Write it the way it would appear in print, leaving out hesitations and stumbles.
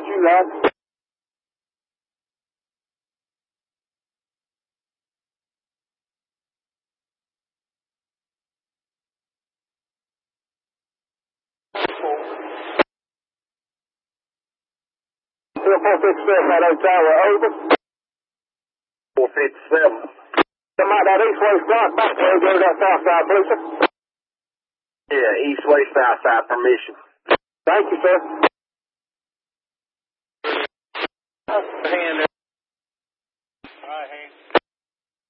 you, lad. Still 457 at Oak Tower, over. 457. Come out that east-west block back there, go to that south side, please, sir. Yeah, east-west south side permission. Thank you, sir. Hand